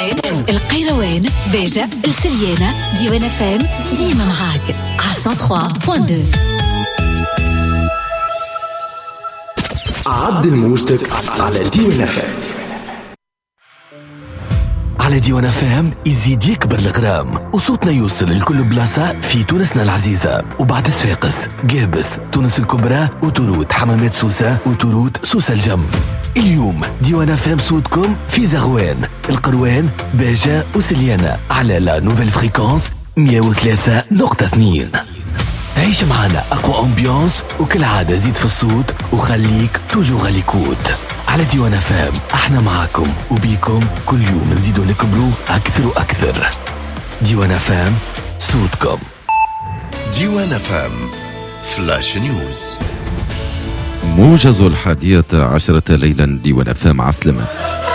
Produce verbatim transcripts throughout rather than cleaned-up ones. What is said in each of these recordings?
القيروان القيروان باجة السليانة ديوان اف ام ديما معاك على مية وثلاثة فاصلة اثنين. عدل موجتك على ديوان اف ام. على ديوان اف ام يزيد يكبر الغرام وصوتنا يوصل لكل بلاصة في تونسنا العزيزة وبعد صفاقس قابس تونس الكبرى وتروت حمامات سوسة وتروت سوسة الجم. اليوم ديوان اف ام صوتكم في زغوان القروان باجة وسليانة على لا نوفيل فريكونس مية وثلاثة نقطة اثنين. عيش معنا أقوى أمبيانس وكل عادة زيد في الصوت وخليك توجو غاليكوت. على ديوان اف ام احنا معاكم وبيكم كل يوم نزيدوا نكبروا أكثر وأكثر. ديوان اف ام صوتكم. ديوان اف ام فلاش نيوز. موجز الحادية عشرة ليلا ديوان اف ام عسلمة.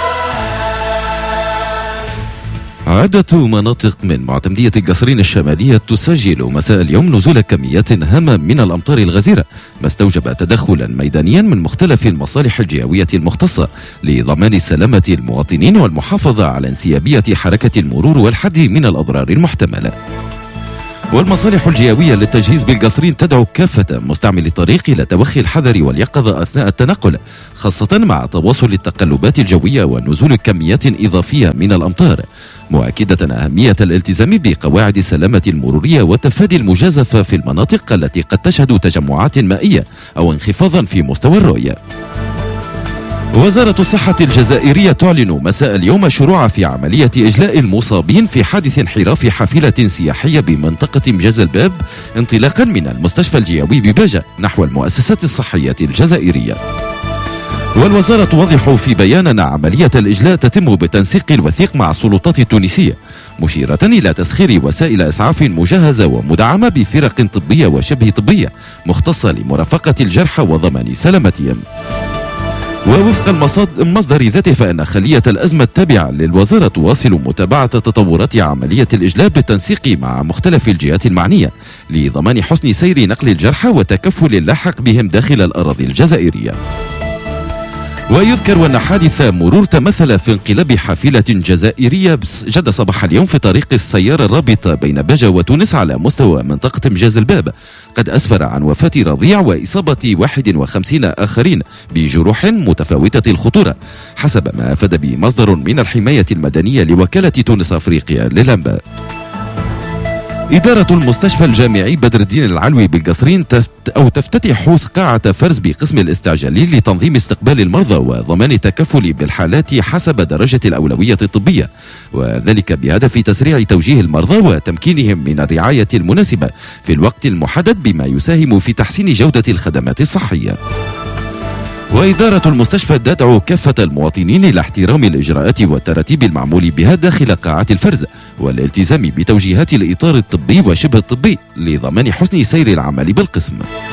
عدة مناطق من معتمدية القصرين الشمالية تسجل مساء اليوم نزول كميات هامة من الأمطار الغزيرة، ما استوجب تدخلا ميدانيا من مختلف المصالح الجهوية المختصة لضمان سلامة المواطنين والمحافظة على انسيابية حركة المرور والحد من الأضرار المحتملة. والمصالح الجهوية للتجهيز بالقصرين تدعو كافة مستعملي الطريق إلى توخي الحذر واليقظة أثناء التنقل، خاصة مع تواصل التقلبات الجوية ونزول كميات إضافية من الأمطار، مؤكدة أهمية الالتزام بقواعد السلامة المرورية والتفادي المجازفة في المناطق التي قد تشهد تجمعات مائية أو انخفاضا في مستوى الرؤية. وزارة الصحة الجزائرية تعلن مساء اليوم الشروع في عملية إجلاء المصابين في حادث انحراف حافلة سياحية بمنطقة مجاز الباب انطلاقا من المستشفى الجيوي بباجة نحو المؤسسات الصحية الجزائرية. والوزارة توضح في بيان أن عملية الإجلاء تتم بالتنسيق الوثيق مع السلطات التونسية، مشيرة إلى تسخير وسائل إسعاف مجهزة ومدعمة بفرق طبية وشبه طبية مختصة لمرافقة الجرحى وضمان سلامتهم. ووفق المصدر ذاته فإن خلية الأزمة التابعة للوزارة تواصل متابعة تطورات عملية الإجلاء بالتنسيق مع مختلف الجهات المعنية لضمان حسن سير نقل الجرحى وتكفل اللاحق بهم داخل الأراضي الجزائرية. ويذكر أن حادث مرور تمثل في انقلاب حافلة جزائرية جد صباح اليوم في طريق السيارة الرابطة بين باجة وتونس على مستوى منطقة مجاز الباب، قد أسفر عن وفاة رضيع وإصابة واحد وخمسين آخرين بجروح متفاوتة الخطورة، حسب ما أفاد به مصدر من الحماية المدنية لوكالة تونس أفريقيا للأنباء. إدارة المستشفى الجامعي بدر الدين العلوي بالقصرين تفت أو تفتتح قاعة فرز بقسم الاستعجالي لتنظيم استقبال المرضى وضمان التكفل بالحالات حسب درجة الأولوية الطبية، وذلك بهدف تسريع توجيه المرضى وتمكينهم من الرعاية المناسبة في الوقت المحدد بما يساهم في تحسين جودة الخدمات الصحية. وإدارة المستشفى تدعو كافة المواطنين إلى احترام الإجراءات والتراتيب المعمول بها داخل قاعات الفرز والالتزام بتوجيهات الإطار الطبي وشبه الطبي لضمان حسن سير العمل بالقسم.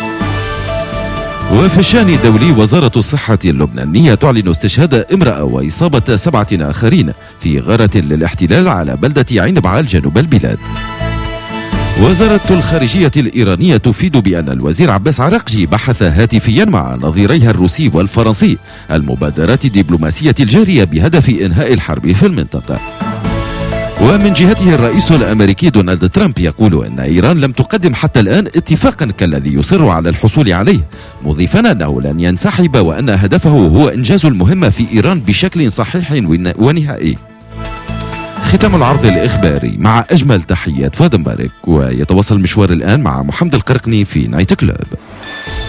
وفي الشأن الدولي وزارة الصحة اللبنانية تعلن استشهاد امرأة وإصابة سبعة آخرين في غارة للاحتلال على بلدة عين بعال جنوب البلاد. وزارة الخارجية الإيرانية تفيد بأن الوزير عباس عراقجي بحث هاتفيا مع نظيريها الروسي والفرنسي المبادرات الدبلوماسية الجارية بهدف إنهاء الحرب في المنطقة. ومن جهته الرئيس الأمريكي دونالد ترامب يقول أن إيران لم تقدم حتى الآن اتفاقا كالذي يصر على الحصول عليه، مضيفا أنه لن ينسحب وأن هدفه هو إنجاز المهمة في إيران بشكل صحيح ونهائي. ختام العرض الإخباري مع أجمل تحيات فؤاد مبارك، ويتواصل المشوار الآن مع محمد القرقني في نايت كلوب.